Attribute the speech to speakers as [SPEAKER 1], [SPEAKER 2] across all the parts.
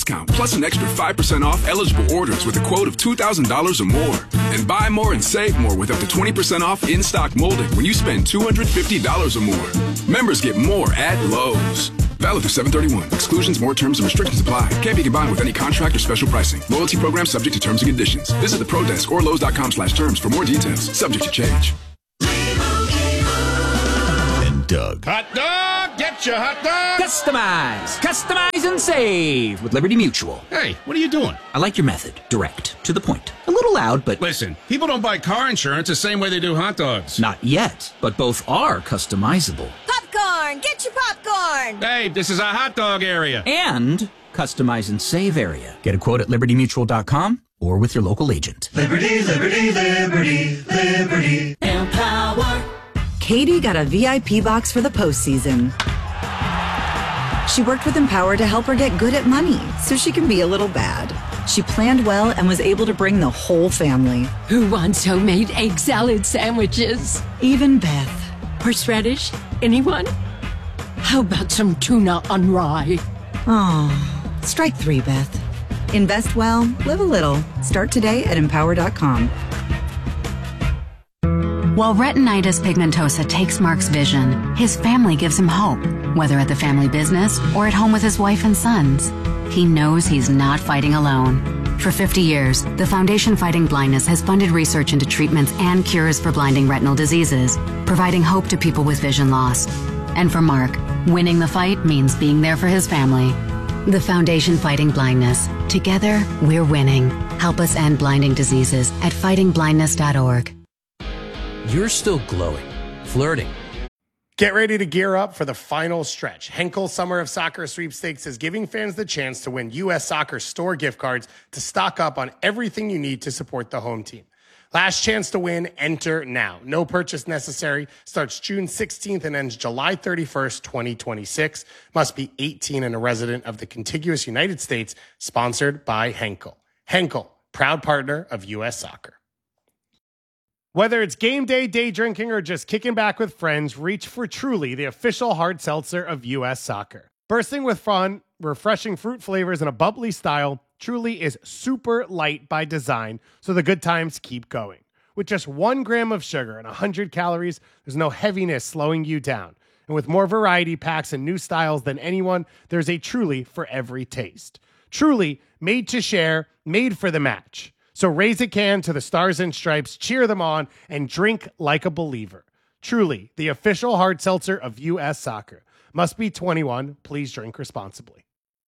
[SPEAKER 1] discount, plus an extra 5% off eligible orders with a quote of $2,000 or more. And buy more and save more with up to 20% off in-stock molding when you spend $250 or more. Members get more at Lowe's. Valid through 7/31. Exclusions, more terms, and restrictions apply. Can't be combined with any contract or special pricing. Loyalty program subject to terms and conditions. Visit the Pro Desk or Lowe's.com/terms for more details. Subject to change.
[SPEAKER 2] And Doug.
[SPEAKER 3] Hot dog! Get your hot dog!
[SPEAKER 4] Customize and save with Liberty Mutual.
[SPEAKER 3] Hey, what are you doing?
[SPEAKER 4] I like your method. Direct, to the point. A little loud, but...
[SPEAKER 3] Listen, people don't buy car insurance the same way they do hot dogs.
[SPEAKER 4] Not yet, but both are customizable.
[SPEAKER 5] Popcorn! Get your popcorn!
[SPEAKER 3] Hey, this is a hot dog area.
[SPEAKER 4] And customize and save area. Get a quote at libertymutual.com or with your local agent.
[SPEAKER 6] Liberty, liberty, liberty, liberty. Empower.
[SPEAKER 7] Katie got a VIP box for the postseason. She worked with Empower to help her get good at money so she can be a little bad. She planned well and was able to bring the whole family.
[SPEAKER 8] Who wants homemade egg salad sandwiches?
[SPEAKER 7] Even Beth.
[SPEAKER 8] Horseradish? Anyone? How about some tuna on rye?
[SPEAKER 7] Oh, strike 3, Beth. Invest well, live a little. Start today at empower.com.
[SPEAKER 9] While retinitis pigmentosa takes Mark's vision, his family gives him hope, whether at the family business or at home with his wife and sons. He knows he's not fighting alone. For 50 years, the Foundation Fighting Blindness has funded research into treatments and cures for blinding retinal diseases, providing hope to people with vision loss. And for Mark, winning the fight means being there for his family. The Foundation Fighting Blindness. Together, we're winning. Help us end blinding diseases at fightingblindness.org.
[SPEAKER 10] You're still glowing, flirting.
[SPEAKER 11] Get ready to gear up for the final stretch. Henkel Summer of Soccer Sweepstakes is giving fans the chance to win U.S. Soccer store gift cards to stock up on everything you need to support the home team. Last chance to win, enter now. No purchase necessary. Starts June 16th and ends July 31st, 2026. Must be 18 and a resident of the contiguous United States. Sponsored by Henkel. Henkel, proud partner of U.S. Soccer. Whether it's game day, day drinking, or just kicking back with friends, reach for Truly, the official hard seltzer of U.S. Soccer. Bursting with fun, refreshing fruit flavors, and a bubbly style, Truly is super light by design, so the good times keep going. With just 1 gram of sugar and 100 calories, there's no heaviness slowing you down. And with more variety packs and new styles than anyone, there's a Truly for every taste. Truly, made to share, made for the match. So raise a can to the Stars and Stripes, cheer them on, and drink like a believer. Truly, the official hard seltzer of U.S. Soccer. Must be 21. Please drink responsibly.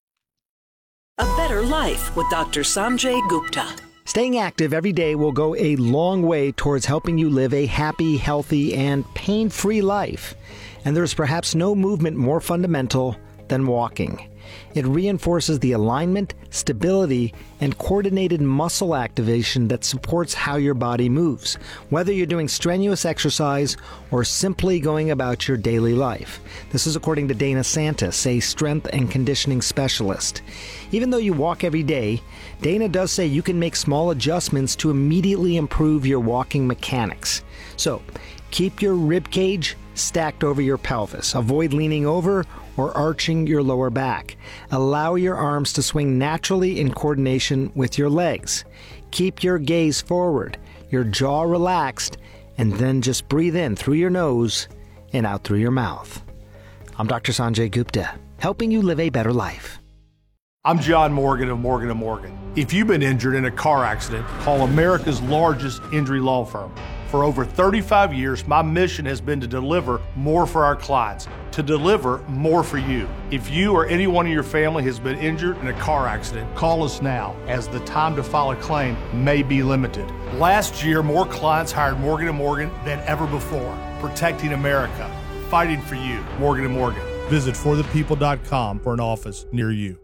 [SPEAKER 12] A better life with Dr. Sanjay Gupta.
[SPEAKER 13] Staying active every day will go a long way towards helping you live a happy, healthy, and pain-free life. And there's perhaps no movement more fundamental than walking. It reinforces the alignment, stability, and coordinated muscle activation that supports how your body moves, whether you're doing strenuous exercise or simply going about your daily life. This is according to Dana Santis, a strength and conditioning specialist. Even though you walk every day, Dana does say you can make small adjustments to immediately improve your walking mechanics. So, keep your rib cage stacked over your pelvis. Avoid leaning over or arching your lower back. Allow your arms to swing naturally in coordination with your legs. Keep your gaze forward, your jaw relaxed, and then just breathe in through your nose and out through your mouth. I'm Dr. Sanjay Gupta, helping you live a better life.
[SPEAKER 14] I'm John Morgan of Morgan & Morgan. If you've been injured in a car accident, call America's largest injury law firm. For over 35 years, my mission has been to deliver more for our clients, to deliver more for you. If you or anyone in your family has been injured in a car accident, call us now, as the time to file a claim may be limited. Last year, more clients hired Morgan & Morgan than ever before, protecting America, fighting for you. Morgan & Morgan. Visit forthepeople.com for an office near you.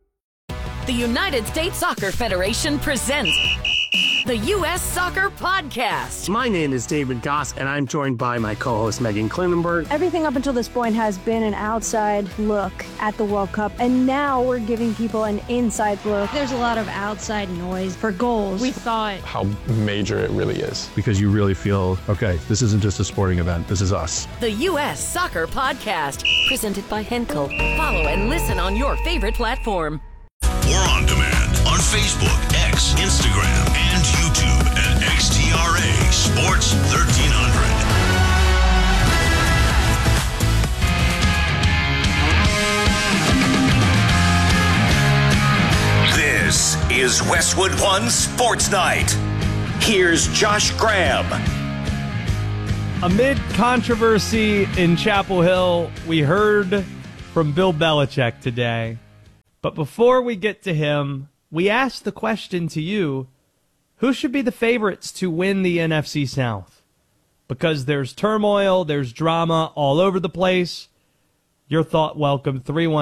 [SPEAKER 15] The United States Soccer Federation presents the U.S. Soccer Podcast.
[SPEAKER 16] My name is David Goss, and I'm joined by my co-host Megan Klinenberg.
[SPEAKER 17] Everything up until this point has been an outside look at the World Cup, and now we're giving people an inside look.
[SPEAKER 18] There's a lot of outside noise for goals. We thought
[SPEAKER 19] how major it really is.
[SPEAKER 20] Because you really feel, okay, this isn't just a sporting event, this is us.
[SPEAKER 15] The U.S. Soccer Podcast, presented by Henkel. Follow and listen on your favorite platform.
[SPEAKER 2] We're Facebook, X, Instagram, and YouTube at XTRA Sports 1300. This is Westwood One Sports Night. Here's Josh Graham. Amid controversy in Chapel Hill, we heard from Bill Belichick today. But before we get to him, we asked the question to you, who should be the favorites to win the NFC South? Because there's turmoil, there's drama all over the place. Your thought welcome,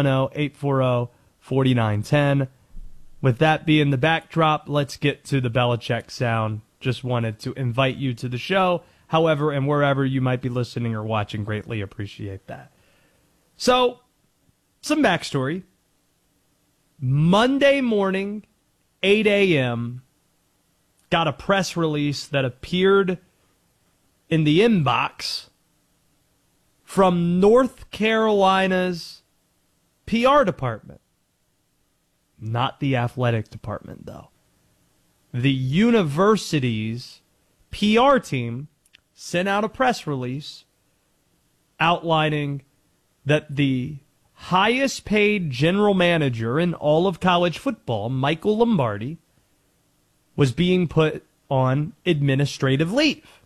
[SPEAKER 2] 310-840-4910. With that being the backdrop, let's get to the Belichick sound. Just wanted to invite you to the show. However, and wherever you might be listening or watching, greatly appreciate that. So, some backstory. Monday morning, 8 a.m., got a press release that appeared in the inbox from North Carolina's PR department. Not the athletic department, though. The university's PR team sent out a press release outlining that the highest paid general manager in all of college football, Michael Lombardi, was being put on administrative leave.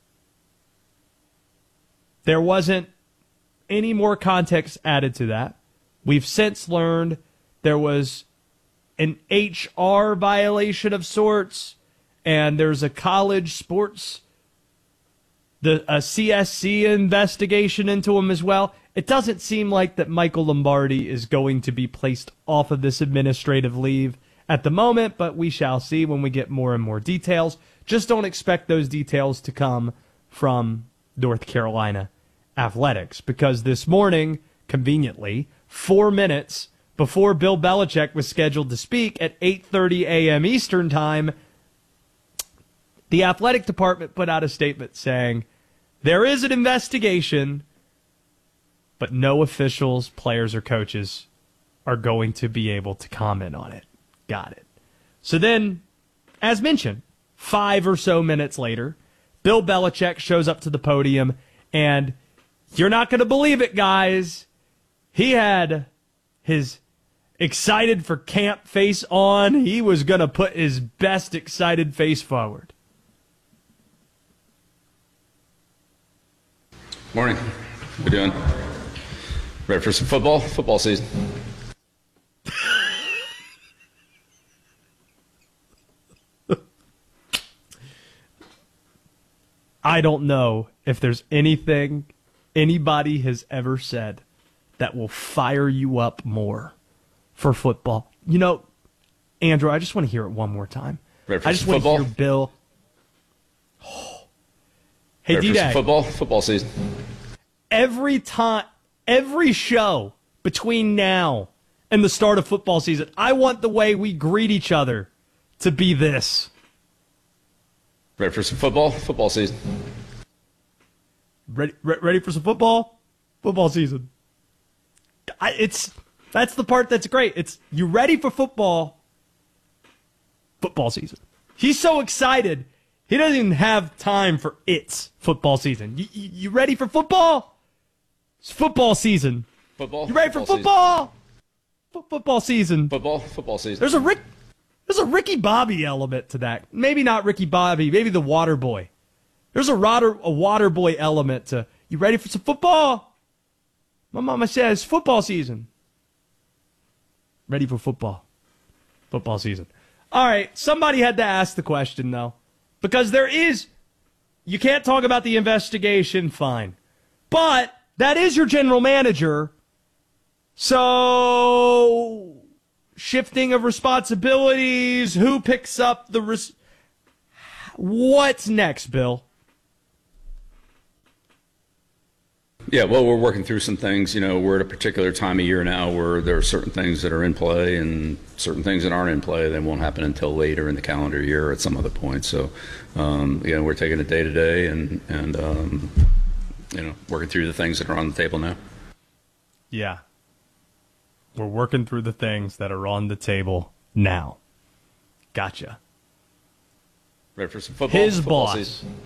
[SPEAKER 2] There wasn't any more context added to that. We've since learned there was an HR violation of sorts, and there's a college sports, a CSC investigation into him as well. It doesn't seem like that Michael Lombardi is going to be placed off of this administrative leave at the moment, but we shall see when we get more and more details. Just don't expect those details to come from North Carolina Athletics, because this morning, conveniently, 4 minutes before Bill Belichick was scheduled to speak at 8:30 a.m. Eastern Time, the athletic department put out a statement saying, there is an investigation, but no officials, players, or coaches are going to be able to comment on it. Got it. So then, as mentioned, 5 or so minutes later, Bill Belichick shows up to the podium, and you're not going to believe it, guys. He had his excited for camp face on. He was going to put his best excited face forward.
[SPEAKER 21] Morning. How you doing? Ready for some football? Football season.
[SPEAKER 2] I don't know if there's anything anybody has ever said that will fire you up more for football. You know, Andrew, I just want to hear it one more time.
[SPEAKER 21] Ready for
[SPEAKER 2] I just
[SPEAKER 21] some
[SPEAKER 2] want
[SPEAKER 21] football?
[SPEAKER 2] to hear Bill. Hey,
[SPEAKER 21] Ready for some
[SPEAKER 2] D-Day.
[SPEAKER 21] football season.
[SPEAKER 2] Every time, every show between now and the start of football season, I want the way we greet each other to be this.
[SPEAKER 21] Ready for some football season.
[SPEAKER 2] Ready for some football season. That's the part that's great. It's you ready for football season. He's so excited, he doesn't even have time for it's football season. You ready for football? It's football season.
[SPEAKER 21] Football.
[SPEAKER 2] You ready for football? Football season.
[SPEAKER 21] Football season.
[SPEAKER 2] There's a Ricky Bobby element to that. Maybe not Ricky Bobby, maybe the Water Boy. There's a Water Boy element to, you ready for some football? My mama says football season. Ready for football. Football season. All right, somebody had to ask the question, though. Because you can't talk about the investigation, fine. But that is your general manager. So, shifting of responsibilities, who picks up what's next, Bill?
[SPEAKER 21] Yeah, well, we're working through some things. You know, we're at a particular time of year now where there are certain things that are in play and certain things that aren't in play. They won't happen until later in the calendar year or at some other point. So, again, we're taking it day to day and working through the things that are on the table now.
[SPEAKER 2] Yeah. We're working through the things that are on the table now. Gotcha.
[SPEAKER 21] Ready for some football?
[SPEAKER 2] His
[SPEAKER 21] Football
[SPEAKER 2] boss.
[SPEAKER 21] season.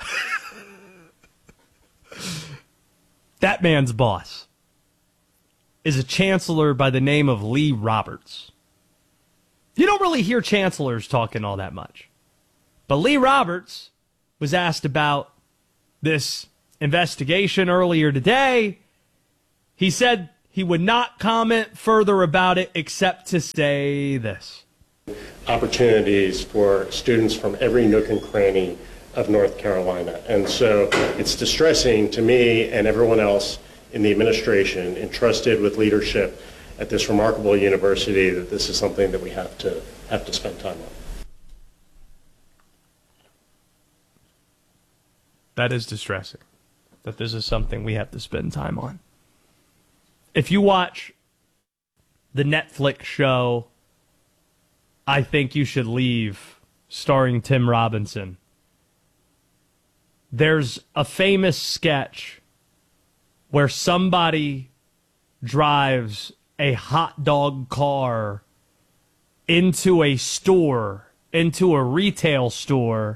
[SPEAKER 2] That man's boss is a chancellor by the name of Lee Roberts. You don't really hear chancellors talking all that much. But Lee Roberts was asked about this investigation earlier today. He said he would not comment further about it except to say this.
[SPEAKER 1] Opportunities for students from every nook and cranny of North Carolina. And so it's distressing to me and everyone else in the administration entrusted with leadership at this remarkable university that this is something that we have to spend time on.
[SPEAKER 2] That is distressing, that this is something we have to spend time on. If you watch the Netflix show I Think You Should Leave, starring Tim Robinson, there's a famous sketch where somebody drives a hot dog car into a store, into a retail store,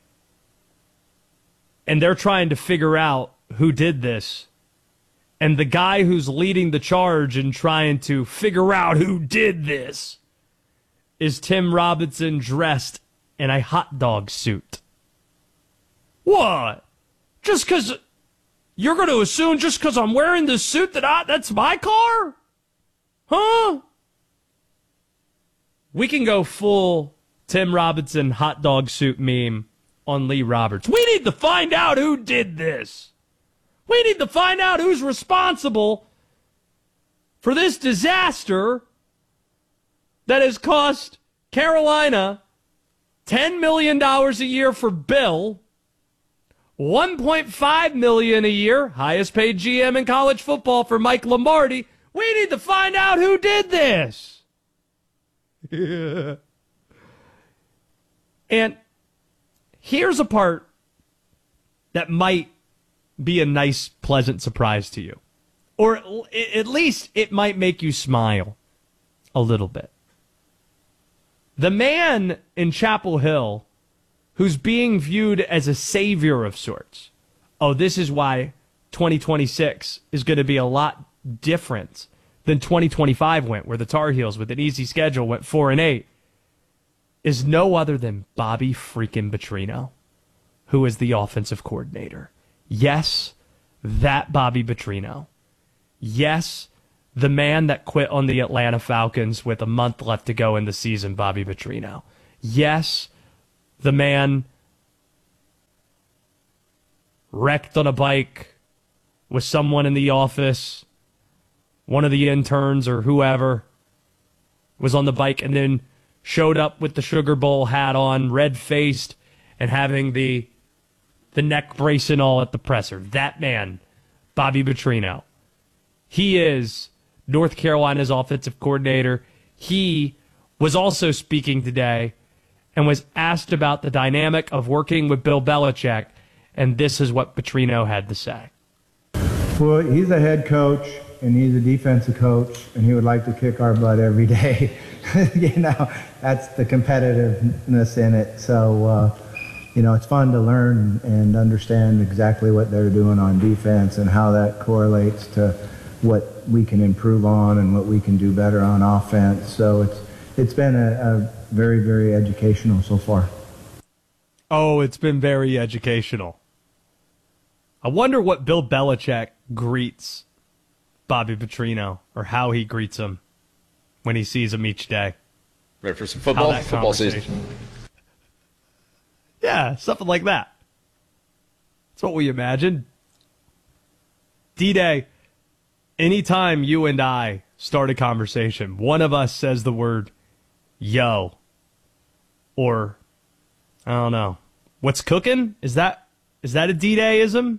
[SPEAKER 2] and they're trying to figure out who did this. And the guy who's leading the charge in trying to figure out who did this is Tim Robinson dressed in a hot dog suit. What? Just because you're going to assume just because I'm wearing this suit that's my car? Huh? We can go full Tim Robinson hot dog suit meme on Lee Roberts. We need to find out who did this. We need to find out who's responsible for this disaster that has cost Carolina $10 million a year for Bill, $1.5 million a year, highest paid GM in college football for Mike Lombardi. We need to find out who did this. And here's a part that might be a nice, pleasant surprise to you. Or at least it might make you smile a little bit. The man in Chapel Hill who's being viewed as a savior of sorts. Oh, this is why 2026 is going to be a lot different than 2025 went, where the Tar Heels, with an easy schedule, went 4-8, is no other than Bobby freaking Petrino, who is the offensive coordinator. Yes, that Bobby Petrino. Yes, the man that quit on the Atlanta Falcons with a month left to go in the season, Bobby Petrino. Yes, the man wrecked on a bike with someone in the office, one of the interns or whoever was on the bike and then showed up with the Sugar Bowl hat on, red-faced, and having the neck brace and all at the presser. That man, Bobby Petrino. He is North Carolina's offensive coordinator. He was also speaking today and was asked about the dynamic of working with Bill Belichick, and this is what Petrino had to say.
[SPEAKER 22] Well, he's a head coach, and he's a defensive coach, and he would like to kick our butt every day. That's the competitiveness in it. So, it's fun to learn and understand exactly what they're doing on defense and how that correlates to what we can improve on and what we can do better on offense. So it's been a very, very educational so far.
[SPEAKER 2] Oh, it's been very educational. I wonder what Bill Belichick greets Bobby Petrino, or how he greets him when he sees him each day.
[SPEAKER 21] Ready for some football season.
[SPEAKER 2] Yeah, something like that. That's what we imagine. D-Day, anytime you and I start a conversation, one of us says the word, yo, or, I don't know, what's cooking? Is that a D-Day-ism?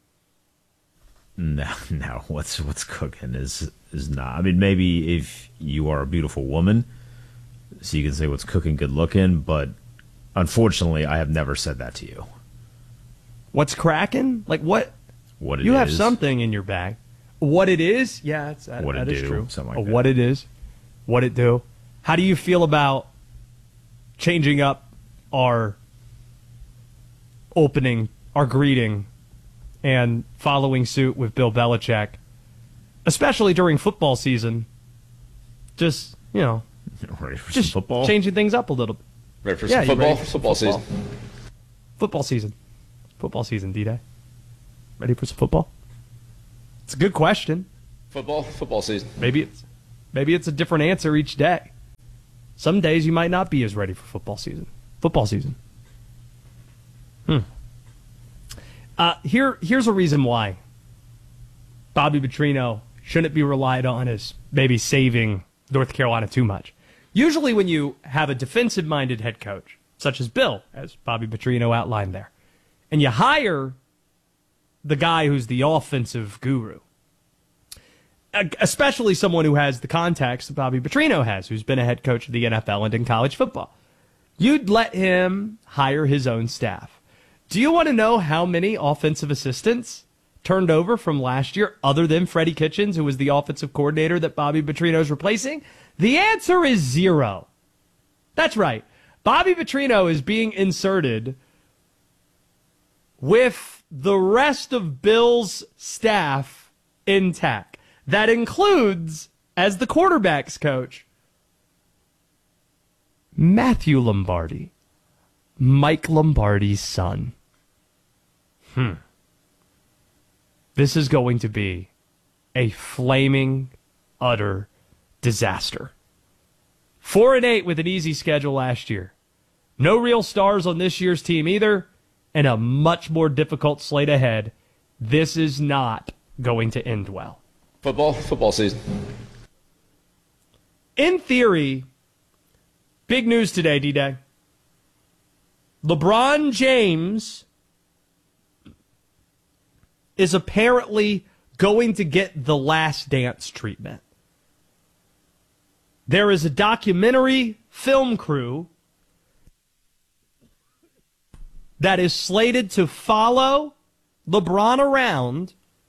[SPEAKER 23] No, what's cooking is not. I mean, maybe if you are a beautiful woman, so you can say what's cooking, good looking, but unfortunately, I have never said that to you.
[SPEAKER 2] What's cracking? Like what?
[SPEAKER 23] What it
[SPEAKER 2] you
[SPEAKER 23] is.
[SPEAKER 2] have something in your bag. What it is? Yeah,
[SPEAKER 23] what
[SPEAKER 2] that
[SPEAKER 23] it
[SPEAKER 2] is
[SPEAKER 23] do,
[SPEAKER 2] true.
[SPEAKER 23] something like that.
[SPEAKER 2] What it is, what it do. How do you feel about changing up our opening, our greeting, and following suit with Bill Belichick, especially during football season. Just,
[SPEAKER 23] ready for
[SPEAKER 2] just
[SPEAKER 23] some football?
[SPEAKER 2] Changing things up a little bit.
[SPEAKER 21] Ready for some football?
[SPEAKER 2] Ready for
[SPEAKER 21] Football season.
[SPEAKER 2] Football season. Football season, D-Day. Ready for some football? It's a good question.
[SPEAKER 21] Football season.
[SPEAKER 2] Maybe it's a different answer each day. Some days you might not be as ready for football season. Football season. Here's a reason why Bobby Petrino shouldn't be relied on as maybe saving North Carolina too much. Usually when you have a defensive-minded head coach, such as Bill, as Bobby Petrino outlined there, and you hire the guy who's the offensive guru, especially someone who has the contacts that Bobby Petrino has, who's been a head coach of the NFL and in college football, you'd let him hire his own staff. Do you want to know how many offensive assistants turned over from last year other than Freddie Kitchens, who was the offensive coordinator that Bobby Petrino's replacing? The answer is 0. That's right. Bobby Petrino is being inserted with the rest of Bill's staff intact. That includes, as the quarterback's coach, Matthew Lombardi, Mike Lombardi's son. This is going to be a flaming, utter disaster. 4-8 with an easy schedule last year. No real stars on this year's team either, and a much more difficult slate ahead. This is not going to end well.
[SPEAKER 21] Football season.
[SPEAKER 2] In theory, big news today, D-Day. LeBron James is apparently going to get the Last Dance treatment. There is a documentary film crew that is slated to follow LeBron around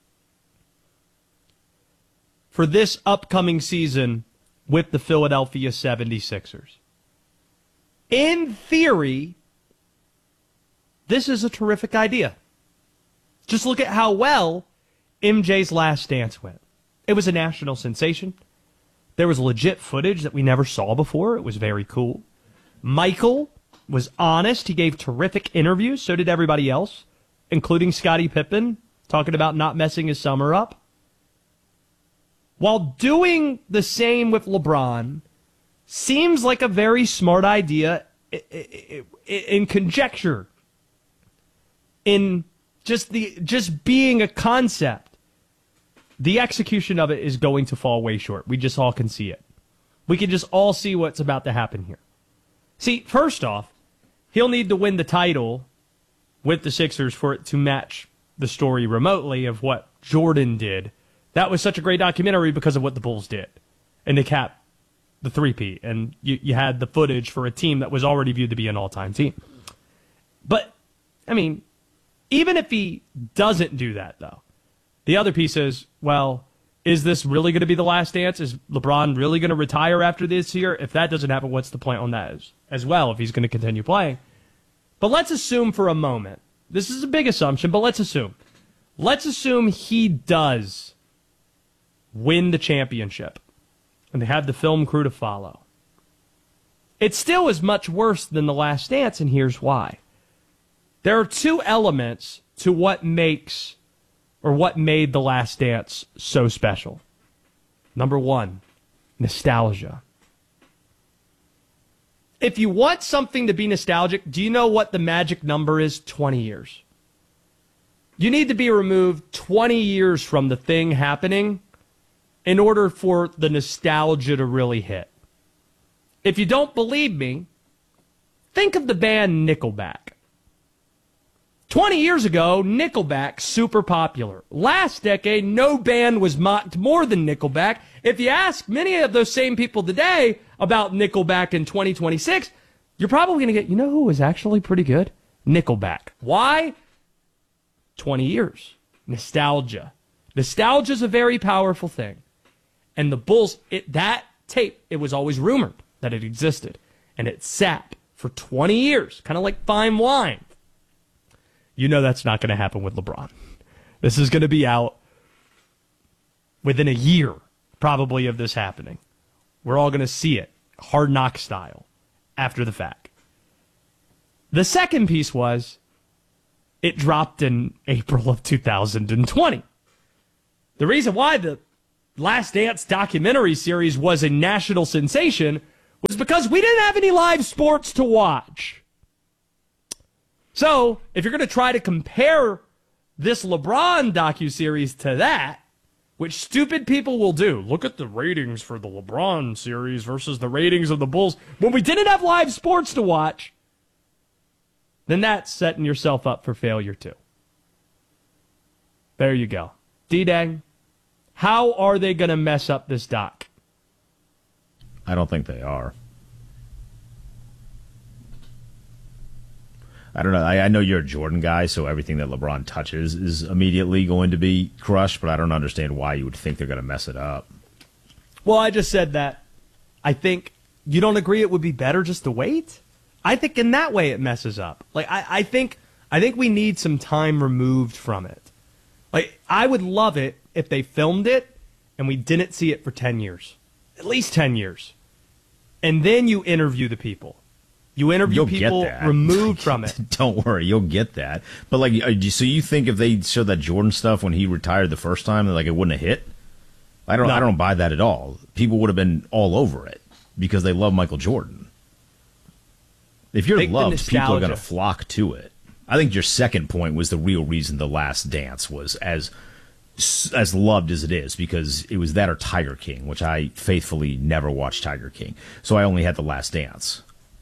[SPEAKER 2] for this upcoming season with the Philadelphia 76ers. In theory, this is a terrific idea. Just look at how well MJ's Last Dance went. It was a national sensation. There was legit footage that we never saw before. It was very cool. Michael was honest. He gave terrific interviews. So did everybody else, including Scottie Pippen, talking about not messing his summer up. While doing the same with LeBron seems like a very smart idea in conjecture, in just being a concept, the execution of it is going to fall way short. We just all can see it. We can just all see what's about to happen here. See, first off, he'll need to win the title with the Sixers for it to match the story remotely of what Jordan did. That was such a great documentary because of what the Bulls did. And to cap the three-peat. And you had the footage for a team that was already viewed to be an all-time team. But, I mean, even if he doesn't do that, though, the other piece is, well, is this really going to be the Last Dance? Is LeBron really going to retire after this year? If that doesn't happen, what's the point on that as well, if he's going to continue playing? But let's assume for a moment, this is a big assumption, but let's assume. Let's assume he does win the championship, and they have the film crew to follow. It still is much worse than The Last Dance, and here's why. There are two elements to what makes or what made The Last Dance so special. Number one, nostalgia. If you want something to be nostalgic, do you know what the magic number is? 20 years. You need to be removed 20 years from the thing happening in order for the nostalgia to really hit. If you don't believe me, think of the band Nickelback. 20 years ago, Nickelback, super popular. Last decade, no band was mocked more than Nickelback. If you ask many of those same people today about Nickelback in 2026, you're probably going to get, you know who was actually pretty good? Nickelback. Why? 20 years. Nostalgia. Nostalgia is a very powerful thing. And the Bulls, that tape, it was always rumored that it existed. And it sat for 20 years, kind of like fine wine. You know that's not going to happen with LeBron. This is going to be out within a year, probably, of this happening. We're all going to see it, Hard Knock style, after the fact. The second piece was it dropped in April of 2020. The reason why the Last Dance documentary series was a national sensation was because we didn't have any live sports to watch. So, if you're going to try to compare this LeBron docuseries to that, which stupid people will do, look at the ratings for the LeBron series versus the ratings of the Bulls, when we didn't have live sports to watch, then that's setting yourself up for failure too. There you go. D-Dang, how are they going to mess up this doc?
[SPEAKER 23] I don't think they are. I don't know. I know you're a Jordan guy, so everything that LeBron touches is immediately going to be crushed, but I don't understand why you would think they're going to mess it up.
[SPEAKER 2] Well, I just said that. I think you don't agree it would be better just to wait? I think in that way it messes up. Like I think we need some time removed from it. Like I would love it if they filmed it and we didn't see it for 10 years. At least 10 years. And then you interview the people. You interview people removed from it.
[SPEAKER 23] Don't worry, you'll get that. But like, so you think if they showed that Jordan stuff when he retired the first time, like it wouldn't have hit? I don't buy that at all. People would have been all over it because they love Michael Jordan. If you're loved, people are going to flock to it. I think your second point was the real reason The Last Dance was as loved as it is, because it was that or Tiger King, which I faithfully never watched Tiger King. So I only had The Last Dance.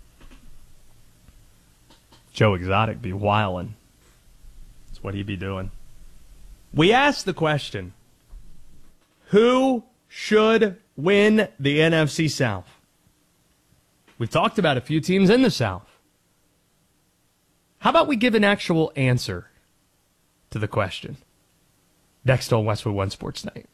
[SPEAKER 2] Joe Exotic be wildin'. That's what he'd be doing. We asked the question, who should win the NFC South? We've talked about a few teams in the South. How about we give an actual answer to the question? Next on Westwood One Sports Night.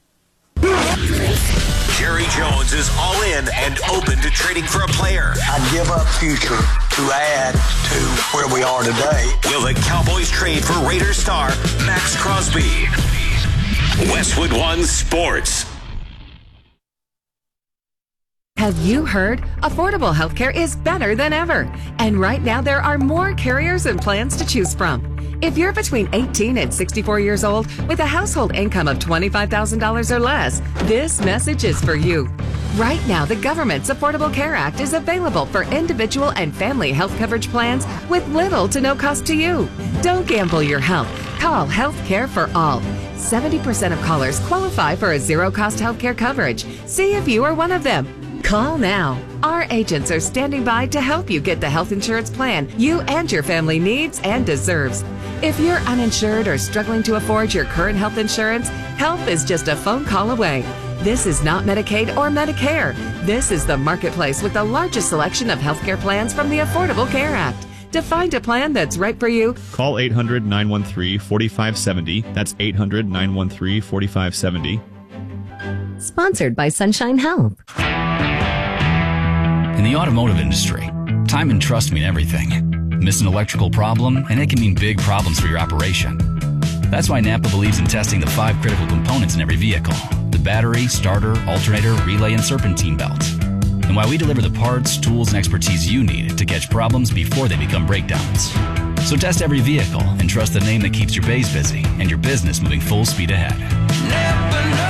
[SPEAKER 3] Jerry Jones is all in and open to trading for a player.
[SPEAKER 4] I'd give up future to add to where we are today.
[SPEAKER 3] Will the Cowboys trade for Raiders star Max Crosby? Westwood One Sports.
[SPEAKER 5] Have you heard? Affordable healthcare is better than ever. And right now there are more carriers and plans to choose from. If you're between 18 and 64 years old with a household income of $25,000 or less, this message is for you. Right now, the government's Affordable Care Act is available for individual and family health coverage plans with little to no cost to you. Don't gamble your health. Call Healthcare for All. 70% of callers qualify for a zero-cost healthcare coverage. See if you are one of them. Call now. Our agents are standing by to help you get the health insurance plan you and your family needs and deserves. If you're uninsured or struggling to afford your current health insurance, help is just a phone call away. This is not Medicaid or Medicare. This is the marketplace with the largest selection of healthcare plans from the Affordable Care Act. To find a plan that's right for you,
[SPEAKER 24] call 800-913-4570. That's 800-913-4570.
[SPEAKER 5] Sponsored by Sunshine Health.
[SPEAKER 25] In the automotive industry, time and trust mean everything. Miss an electrical problem, and it can mean big problems for your operation. That's why Napa believes in testing the 5 critical components in every vehicle: the battery, starter, alternator, relay, and serpentine belts. And why we deliver the parts, tools, and expertise you need to catch problems before they become breakdowns. So test every vehicle and trust the name that keeps your bays busy and your business moving full speed ahead.
[SPEAKER 6] Never know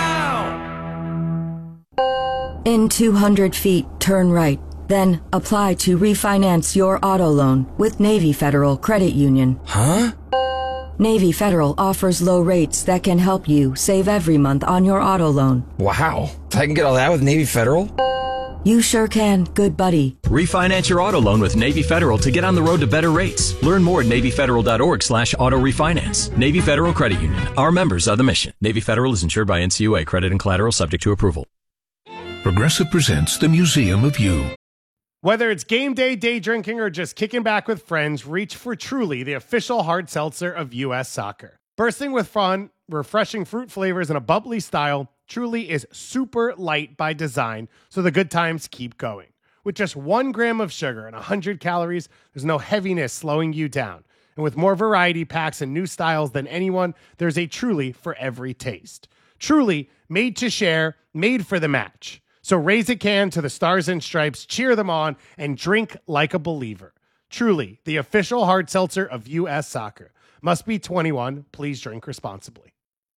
[SPEAKER 6] how.
[SPEAKER 26] In 200 feet, turn right. Then apply to refinance your auto loan with Navy Federal Credit Union.
[SPEAKER 6] Huh?
[SPEAKER 26] Navy Federal offers low rates that can help you save every month on your auto loan.
[SPEAKER 27] Wow. I can get all that with Navy Federal?
[SPEAKER 26] You sure can, good buddy.
[SPEAKER 28] Refinance your auto loan with Navy Federal to get on the road to better rates. Learn more at NavyFederal.org/auto refinance. Navy Federal Credit Union. Our members are the mission. Navy Federal is insured by NCUA. Credit and collateral subject to approval.
[SPEAKER 29] Progressive presents the Museum of You.
[SPEAKER 11] Whether it's game day, day drinking, or just kicking back with friends, reach for Truly, the official hard seltzer of U.S. Soccer. Bursting with fun, refreshing fruit flavors, and a bubbly style, Truly is super light by design, so the good times keep going. With just 1 gram of sugar and 100 calories, there's no heaviness slowing you down. And with more variety packs and new styles than anyone, there's a Truly for every taste. Truly, made to share, made for the match. So raise a can to the Stars and Stripes, cheer them on, and drink like a believer. Truly, the official hard seltzer of U.S. Soccer. Must be 21. Please drink responsibly.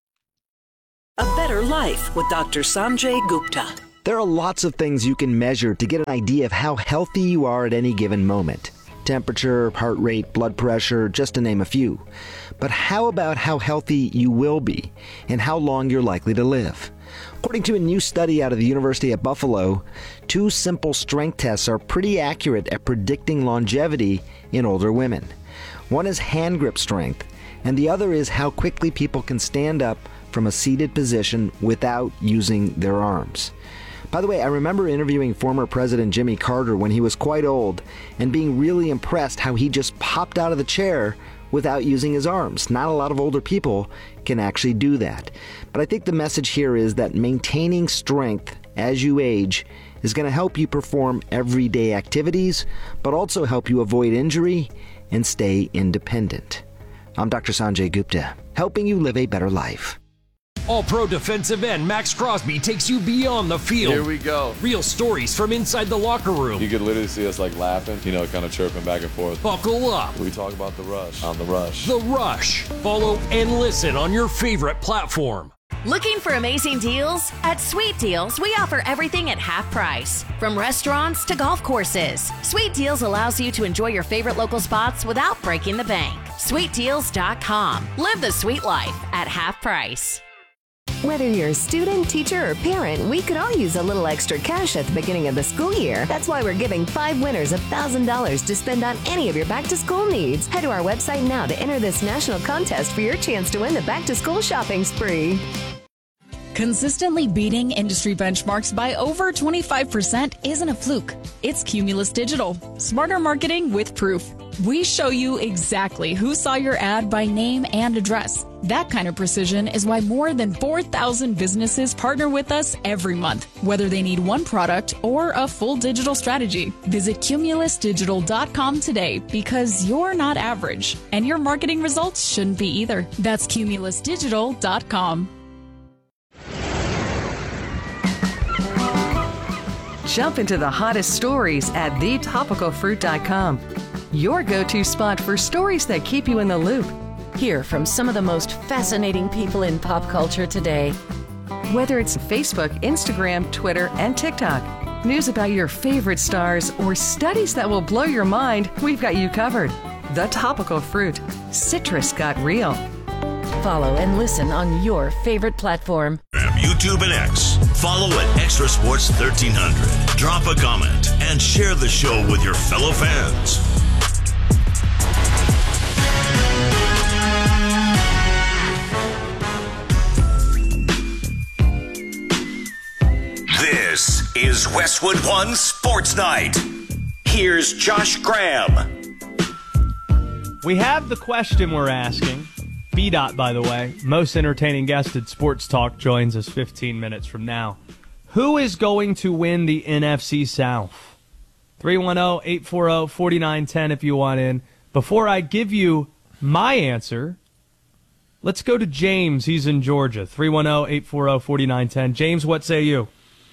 [SPEAKER 7] A Better Life with Dr. Sanjay Gupta.
[SPEAKER 8] There are lots of things you can measure to get an idea of how healthy you are at any given moment. Temperature, heart rate, blood pressure, just to name a few. But how about how healthy you will be and how long you're likely to live? According to a new study out of the University at Buffalo, 2 simple strength tests are pretty accurate at predicting longevity in older women. One is hand grip strength, and the other is how quickly people can stand up from a seated position without using their arms. By the way, I remember interviewing former President Jimmy Carter when he was quite old and being really impressed how he just popped out of the chair without using his arms. Not a lot of older people can actually do that. But I think the message here is that maintaining strength as you age is going to help you perform everyday activities, but also help you avoid injury and stay independent. I'm Dr. Sanjay Gupta, helping you live a better life.
[SPEAKER 9] All-Pro defensive end Max Crosby takes you beyond the field.
[SPEAKER 10] Here we go.
[SPEAKER 9] Real stories from inside the locker room.
[SPEAKER 10] You could literally see us like laughing, kind of chirping back and forth.
[SPEAKER 9] Buckle up.
[SPEAKER 10] We talk about The Rush on The Rush.
[SPEAKER 9] The Rush. Follow and listen on your favorite platform.
[SPEAKER 15] Looking for amazing deals? At Sweet Deals, we offer everything at half price. From restaurants to golf courses, Sweet Deals allows you to enjoy your favorite local spots without breaking the bank. SweetDeals.com. Live the sweet life at half price.
[SPEAKER 12] Whether you're a student, teacher, or parent, we could all use a little extra cash at the beginning of the school year. That's why we're giving 5 winners $1,000 to spend on any of your back-to-school needs. Head to our website now to enter this national contest for your chance to win the back-to-school shopping spree.
[SPEAKER 13] Consistently beating industry benchmarks by over 25% isn't a fluke. It's Cumulus Digital. Smarter marketing with proof. We show you exactly who saw your ad by name and address. That kind of precision is why more than 4,000 businesses partner with us every month, whether they need one product or a full digital strategy. Visit cumulusdigital.com today because you're not average, and your marketing results shouldn't be either. That's cumulusdigital.com.
[SPEAKER 14] Jump into the hottest stories at thetopicalfruit.com. Your go-to spot for stories that keep you in the loop.
[SPEAKER 15] Hear from some of the most fascinating people in pop culture today.
[SPEAKER 14] Whether it's Facebook, Instagram, Twitter, and TikTok, news about your favorite stars, or studies that will blow your mind, we've got you covered. The Topical Fruit. Citrus got real.
[SPEAKER 15] Follow and listen on your favorite platform.
[SPEAKER 16] YouTube and X. Follow at Extra Sports 1300. Drop a comment and share the show with your fellow fans. This is Westwood One Sports Night. Here's Josh Graham.
[SPEAKER 2] We have the question we're asking. B-Dot, by the way, most entertaining guest at Sports Talk, joins us 15 minutes from now. Who is going to win the NFC South? 310-840-4910 if you want in. Before I give you my answer, let's go to James. He's in Georgia. 310-840-4910. James, what say you?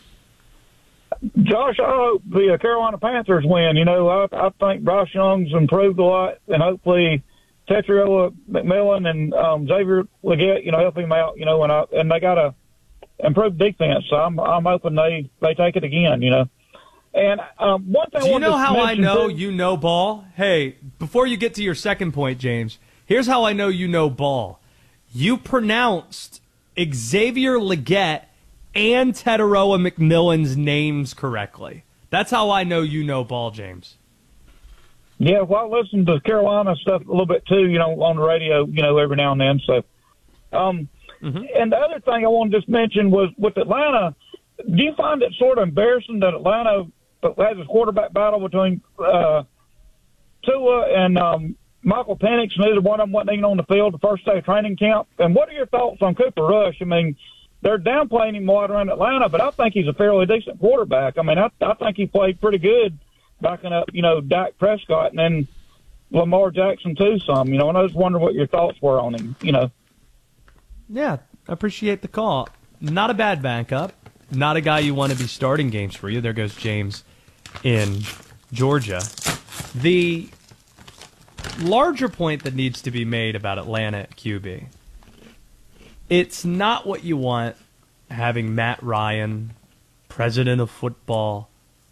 [SPEAKER 24] Josh, I hope the Carolina Panthers win. I think Bryce Young's improved a lot, and hopefully Tetriola McMillan and Xavier Legette, help him out, and they got a improved defense. So I'm hoping they take it again, And one thing,
[SPEAKER 2] do you know how I know you know ball? Hey, before you get to your second point, James, here's how I know you know ball. You pronounced Xavier Legette and Teteroa McMillan's names correctly. That's how I know you know ball, James.
[SPEAKER 24] Yeah, well, I listen to Carolina stuff a little bit too, on the radio, every now and then. So, and the other thing I want to just mention was with Atlanta, do you find it sort of embarrassing that Atlanta has this quarterback battle between Tua and Michael Penix, neither one of them wasn't even on the field the first day of training camp? And what are your thoughts on Cooper Rush? I mean, they're downplaying him more around Atlanta, but I think he's a fairly decent quarterback. I mean, I think he played pretty good backing up, Dak Prescott and then Lamar Jackson too some, and I just wonder what your thoughts were on him,
[SPEAKER 2] Yeah, I appreciate the call. Not a bad backup. Not a guy you want to be starting games for you. There goes James in Georgia. The larger point that needs to be made about Atlanta at QB, it's not what you want having Matt Ryan, president of football,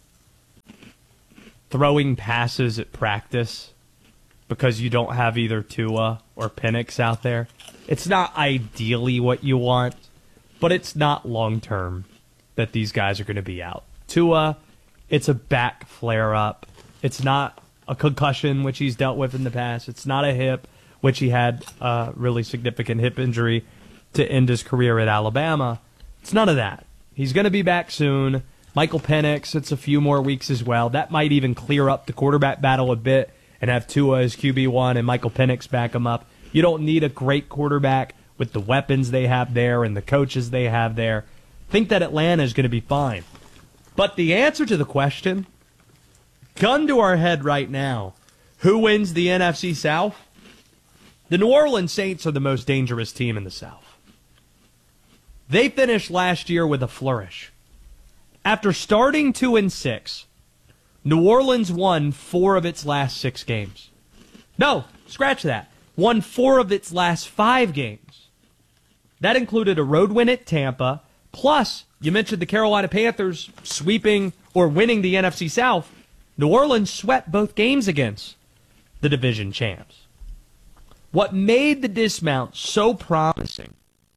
[SPEAKER 2] throwing passes at practice because you don't have either Tua or Penix out there. It's not ideally what you want, but it's not long-term that these guys are going to be out. Tua, it's a back flare-up. It's not a concussion, which he's dealt with in the past. It's not a hip, which he had a really significant hip injury to end his career at Alabama. It's none of that. He's going to be back soon. Michael Penix, it's a few more weeks as well. That might even clear up the quarterback battle a bit and have Tua as QB1 and Michael Penix back him up. You don't need a great quarterback with the weapons they have there and the coaches they have there. Think that Atlanta is going to be fine. But the answer to the question, gun to our head right now, who wins the NFC South? The New Orleans Saints are the most dangerous team in the South. They finished last year with a flourish. After starting 2-6, New Orleans won 4 of its last 6 games. No, scratch that. Won 4 of its last 5 games. That included a road win at Tampa, plus, you mentioned the Carolina Panthers sweeping or winning the NFC South. New Orleans swept both games against the division champs. What made the dismount so promising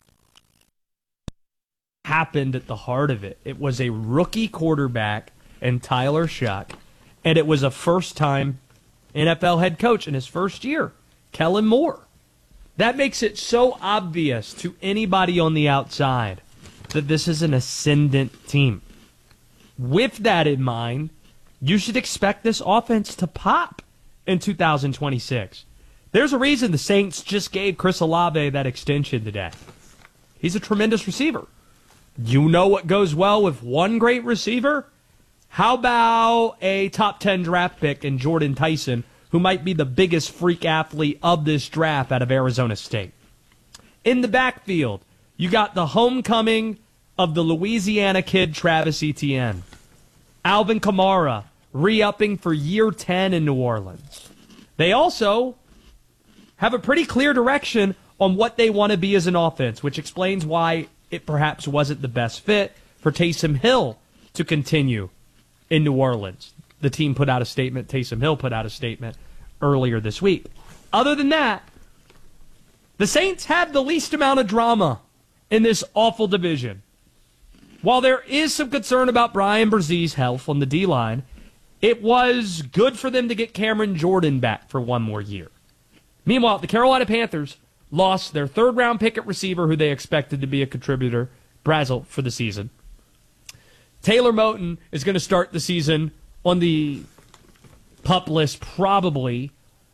[SPEAKER 2] happened at the heart of it. It was a rookie quarterback in Tyler Shuck, and it was a first-time NFL head coach in his first year, Kellen Moore. That makes it so obvious to anybody on the outside that this is an ascendant team. With that in mind, you should expect this offense to pop in 2026. There's a reason the Saints just gave Chris Olave that extension today. He's a tremendous receiver. You know what goes well with one great receiver? How about a top 10 draft pick in Jordan Tyson, who might be the biggest freak athlete of this draft out of Arizona State? In the backfield, you got the homecoming of the Louisiana kid, Travis Etienne. Alvin Kamara, re-upping for year 10 in New Orleans. They also have a pretty clear direction on what they want to be as an offense, which explains why it perhaps wasn't the best fit for Taysom Hill to continue in New Orleans. The team put out a statement, Taysom Hill put out a statement earlier this week. Other than that, the Saints have the least amount of drama in this awful division. While there is some concern about Brian Brezee's health on the D-line, it was good for them to get Cameron Jordan back for one more year. Meanwhile, the Carolina Panthers lost their third-round pick at receiver, who they expected to be a contributor, Brazel, for the season. Taylor Moton is going to start the season on the PUP list, probably.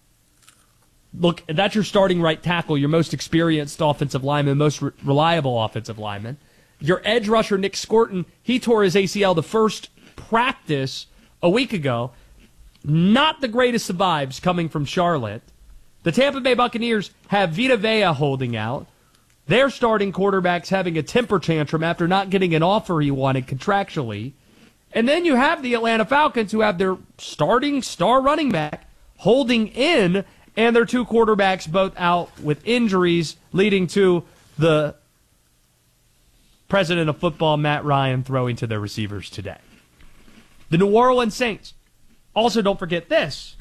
[SPEAKER 2] Look, that's your starting right tackle, your most experienced offensive lineman, most reliable offensive lineman. Your edge rusher, Nick Scorton, he tore his ACL the first practice a week ago. Not the greatest of vibes coming from Charlotte. The Tampa Bay Buccaneers have Vita Vea holding out. Their starting quarterback's having a temper tantrum after not getting an offer he wanted contractually. And then you have the Atlanta Falcons, who have their starting star running back holding in, and their 2 quarterbacks both out with injuries, leading to the president of football, Matt Ryan, throwing to their receivers today. The New Orleans Saints. Also, don't forget this.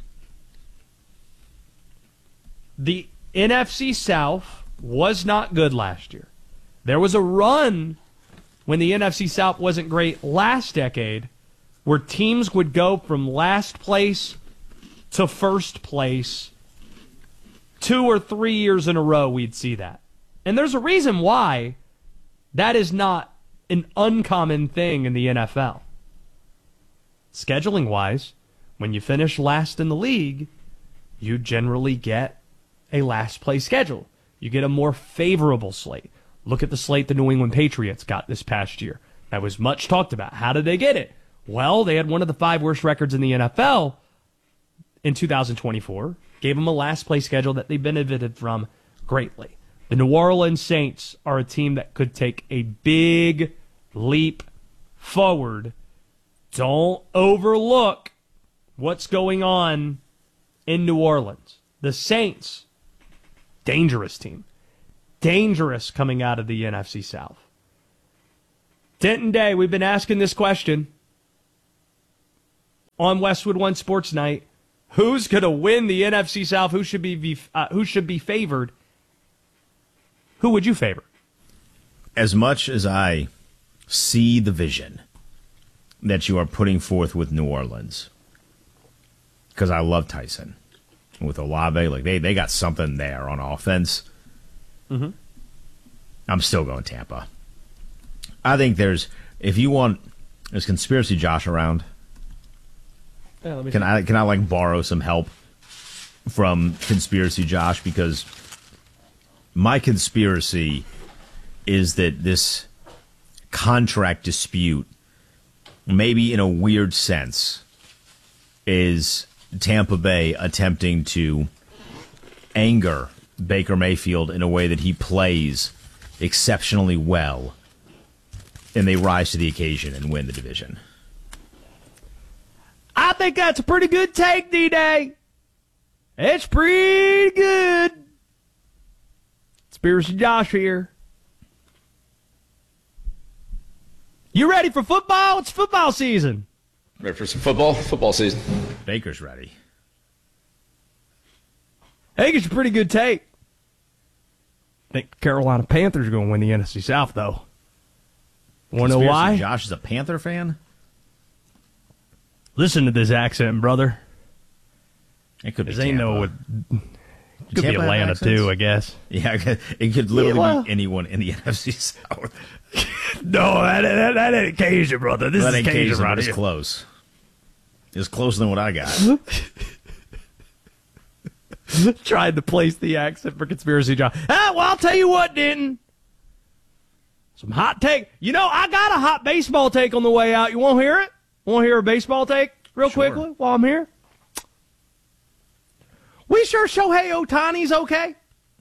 [SPEAKER 2] The NFC South was not good last year. There was a run when the NFC South wasn't great last decade where teams would go from last place to first place 2 or 3 years in a row. We'd see that. And there's a reason why that is not an uncommon thing in the NFL. Scheduling-wise, when you finish last in the league, you generally get a last place schedule. You get a more favorable slate. Look at the slate the New England Patriots got this past year. That was much talked about. How did they get it? Well, they had one of the 5 worst records in the NFL in 2024. Gave them a last-place schedule that they benefited from greatly. The New Orleans Saints are a team that could take a big leap forward. Don't overlook what's going on in New Orleans. The Saints, dangerous team. Dangerous coming out of the NFC South. Denton Day, we've been asking this question on Westwood One Sports Night. Who's going to win the NFC South? Who should be favored? Who would you favor?
[SPEAKER 1] As much as I see the vision that you are putting forth with New Orleans, because I love Tyson with Olave, like they got something there on offense. Mm-hmm. I'm still going Tampa. I think there's Conspiracy Josh around.
[SPEAKER 2] Yeah,
[SPEAKER 1] can I like borrow some help from Conspiracy Josh, because my conspiracy is that this contract dispute, maybe in a weird sense, is Tampa Bay attempting to anger Baker Mayfield in a way that he plays exceptionally well, and they rise to the occasion and win the division.
[SPEAKER 2] I think that's a pretty good take, D-Day. It's pretty good. Conspiracy Josh here. You ready for football? It's football season.
[SPEAKER 10] Ready for some football? Football season.
[SPEAKER 1] Baker's ready.
[SPEAKER 2] I think it's a pretty good take. I think the Carolina Panthers are going to win the NFC South, though. Want to know why?
[SPEAKER 1] Josh is a Panther fan?
[SPEAKER 2] Listen to this accent, brother.
[SPEAKER 1] It could be
[SPEAKER 2] Tampa. Could be Atlanta, too, I guess.
[SPEAKER 1] Yeah, it could literally be anyone in the NFC South.
[SPEAKER 2] No, that ain't Cajun, brother. This is Cajun right here.
[SPEAKER 1] It's close. It's closer than what I got.
[SPEAKER 2] Tried to place the accent for Conspiracy John. Well, I'll tell you what, Denton. Some hot take. You know, I got a hot baseball take on the way out. You want to hear it? Want to hear a baseball take real quickly while I'm here? We sure Shohei Ohtani's okay?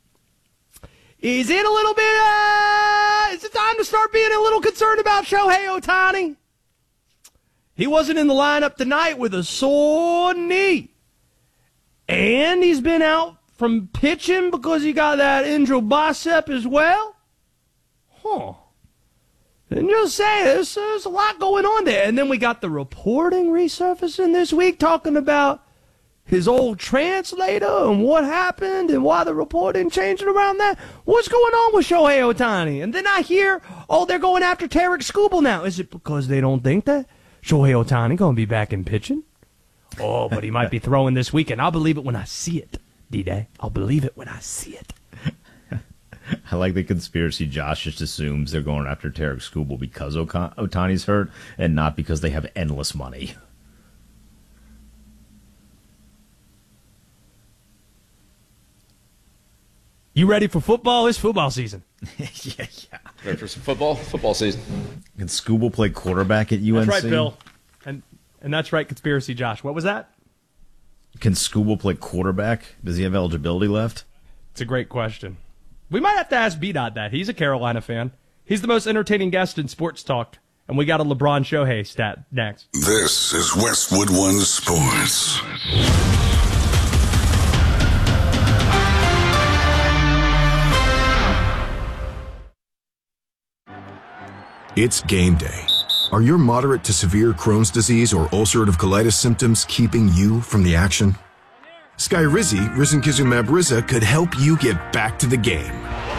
[SPEAKER 2] Is it a little bit, is it time to start being a little concerned about Shohei Ohtani? He wasn't in the lineup tonight with a sore knee. And he's been out from pitching because he got that injured bicep as well. Huh. And just say, there's a lot going on there. And then we got the reporting resurfacing this week talking about his old translator and what happened and why the reporting changed around that. What's going on with Shohei Ohtani? And then I hear, they're going after Tarek Skubal now. Is it because they don't think that Shohei Ohtani going to be back in pitching? Oh, but he might be throwing this weekend. I'll believe it when I see it, D-Day. I'll believe it when I see it.
[SPEAKER 1] I like the Conspiracy Josh just assumes they're going after Tarek Skubal because Ohtani's hurt and not because they have endless money.
[SPEAKER 2] You ready for football? It's football season.
[SPEAKER 1] Yeah.
[SPEAKER 10] Ready for some football? Football season.
[SPEAKER 1] Can Skubal play quarterback at UNC?
[SPEAKER 2] That's right, Bill. And that's right, Conspiracy Josh. What was that?
[SPEAKER 1] Can Skubal play quarterback? Does he have eligibility left?
[SPEAKER 2] It's a great question. We might have to ask B-Dot that. He's a Carolina fan. He's the most entertaining guest in sports talk. And we got a LeBron Shohei stat next.
[SPEAKER 3] This is Westwood One Sports.
[SPEAKER 4] It's game day. Are your moderate to severe Crohn's disease or ulcerative colitis symptoms keeping you from the action? Skyrizi, risankizumab Riza, could help you get back to the game.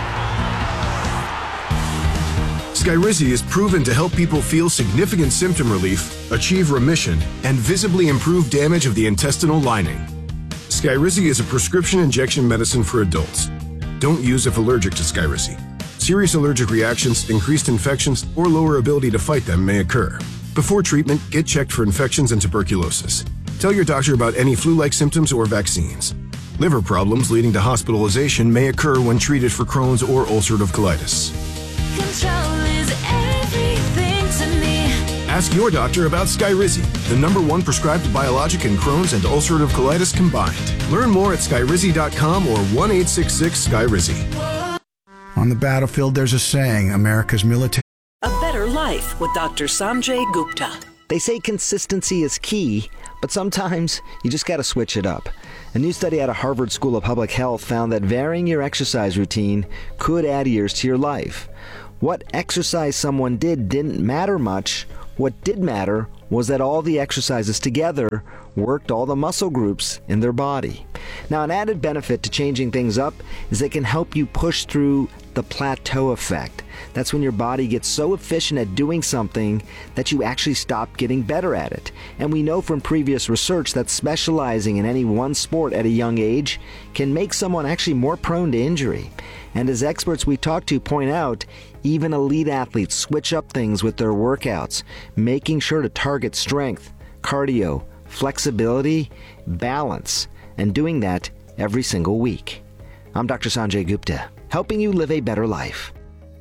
[SPEAKER 4] Skyrizi is proven to help people feel significant symptom relief, achieve remission, and visibly improve damage of the intestinal lining. Skyrizi is a prescription injection medicine for adults. Don't use if allergic to Skyrizi. Serious allergic reactions, increased infections, or lower ability to fight them may occur. Before treatment, get checked for infections and tuberculosis. Tell your doctor about any flu-like symptoms or vaccines. Liver problems leading to hospitalization may occur when treated for Crohn's or ulcerative colitis.
[SPEAKER 6] control is everything to me.
[SPEAKER 4] Ask your doctor about Skyrizi, the #1 prescribed biologic in Crohn's and ulcerative colitis combined. Learn more at skyrizi.com or 1-866-SKYRIZI.
[SPEAKER 5] On the battlefield, there's a saying, America's military.
[SPEAKER 7] A Better Life with Dr. Sanjay Gupta.
[SPEAKER 8] They say consistency is key, but sometimes you just gotta switch it up. A new study out of Harvard School of Public Health found that varying your exercise routine could add years to your life. What exercise someone did didn't matter much. What did matter was that all the exercises together worked all the muscle groups in their body. Now, an added benefit to changing things up is it can help you push through the plateau effect. That's when your body gets so efficient at doing something that you actually stop getting better at it. And we know from previous research that specializing in any one sport at a young age can make someone actually more prone to injury. And as experts we talk to point out, even elite athletes switch up things with their workouts, making sure to target strength, cardio, flexibility, balance, and doing that every single week. I'm Dr. Sanjay Gupta, helping you live a better life.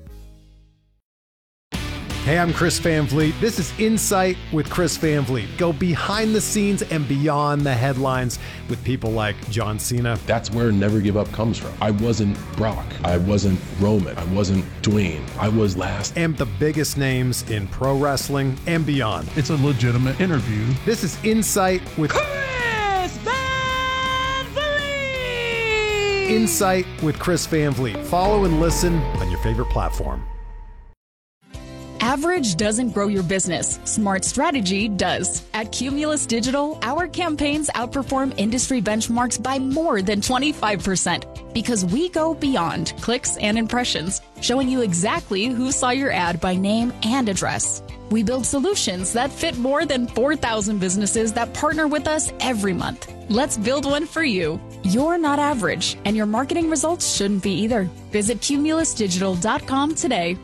[SPEAKER 17] Hey, I'm Chris Van Vliet. This is Insight with Chris Van Vliet. Go behind the scenes and beyond the headlines with people like John Cena.
[SPEAKER 18] That's where Never Give Up comes from. I wasn't Brock. I wasn't Roman. I wasn't Dwayne. I was last.
[SPEAKER 17] And the biggest names in pro wrestling and beyond.
[SPEAKER 19] It's a legitimate interview.
[SPEAKER 17] This is Insight with
[SPEAKER 6] Chris Van Vliet!
[SPEAKER 17] Insight with Chris Van Vliet. Follow and listen on your favorite platform.
[SPEAKER 13] Average doesn't grow your business. Smart strategy does. At Cumulus Digital, our campaigns outperform industry benchmarks by more than 25% because we go beyond clicks and impressions, showing you exactly who saw your ad by name and address. We build solutions that fit more than 4,000 businesses that partner with us every month. Let's build one for you. You're not average, and your marketing results shouldn't be either. Visit cumulusdigital.com today.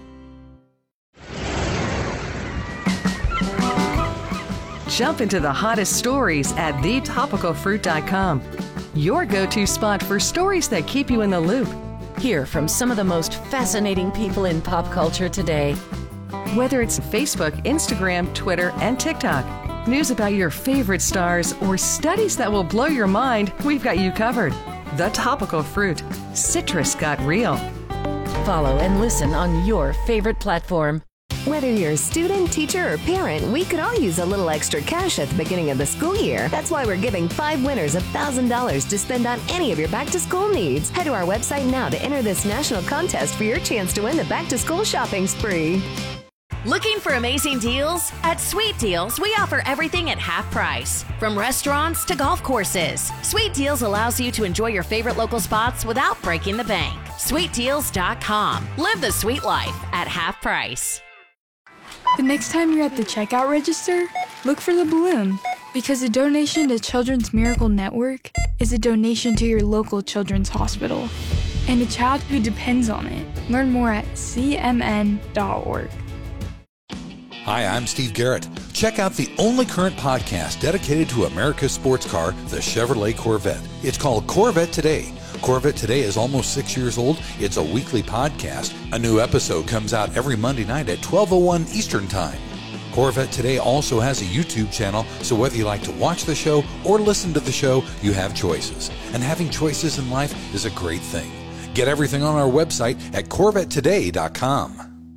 [SPEAKER 14] Jump into the hottest stories at thetopicalfruit.com. Your go-to spot for stories that keep you in the loop.
[SPEAKER 20] Hear from some of the most fascinating people in pop culture today.
[SPEAKER 14] Whether it's Facebook, Instagram, Twitter, and TikTok, news about your favorite stars, or studies that will blow your mind, we've got you covered. The Topical Fruit. Citrus got real.
[SPEAKER 20] Follow and listen on your favorite platform.
[SPEAKER 12] Whether you're a student, teacher, or parent, we could all use a little extra cash at the beginning of the school year. That's why we're giving 5 winners $1,000 to spend on any of your back-to-school needs. Head to our website now to enter this national contest for your chance to win the back-to-school shopping spree.
[SPEAKER 15] Looking for amazing deals? At Sweet Deals, we offer everything at half price. From restaurants to golf courses, Sweet Deals allows you to enjoy your favorite local spots without breaking the bank. SweetDeals.com. Live the sweet life at half price.
[SPEAKER 21] The next time you're at the checkout register, look for the balloon, because a donation to Children's Miracle Network is a donation to your local children's hospital and a child who depends on it. Learn more at cmn.org.
[SPEAKER 22] Hi, I'm Steve Garrett. Check out the only current podcast dedicated to America's sports car, the Chevrolet Corvette. It's called Corvette Today. Corvette Today is almost 6 years old. It's a weekly podcast. A new episode comes out every Monday night at 12:01 Eastern Time. Corvette Today also has a YouTube channel, so whether you like to watch the show or listen to the show, you have choices. And having choices in life is a great thing. Get everything on our website at CorvetteToday.com.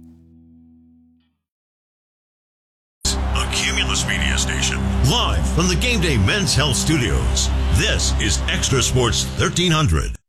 [SPEAKER 16] A Cumulus Media Station, live from the Game Day Men's Health Studios. This is Extra Sports 1300.